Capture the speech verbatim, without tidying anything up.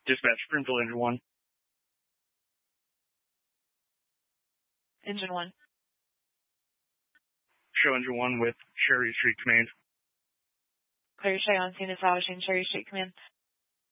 Dispatch, Springfield, Engine one. Engine one. Show Engine one with Cherry Street Command. Clear show on scene establishing Cherry Street Command.